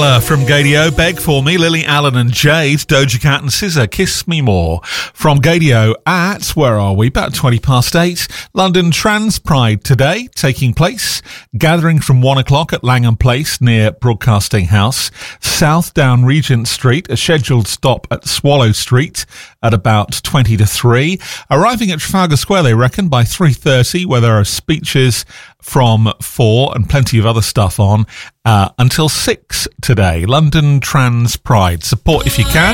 From Gadio, Beg For Me, Lily Allen and Jade, Doja Cat and Scissor, Kiss Me More. From Gadio at, where are we, about 8:20, London Trans Pride today, taking place, gathering from 1 o'clock at Langham Place near Broadcasting House, south down Regent Street, a scheduled stop at Swallow Street at about 20 to 3, arriving at Trafalgar Square, they reckon, by 3:30, where there are speeches from 4 and plenty of other stuff on, until 6 today. London Trans Pride. Support if you can.